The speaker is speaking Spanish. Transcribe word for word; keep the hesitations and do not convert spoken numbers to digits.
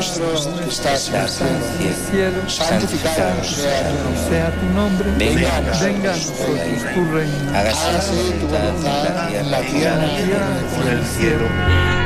nuestro que estás en el cielo, cielo, santificado sea tu nombre. sea tu nombre, Venga a nosotros venga a nosotros tu reino, Hágase tu voluntad en la tierra tierra como en el cielo. cielo.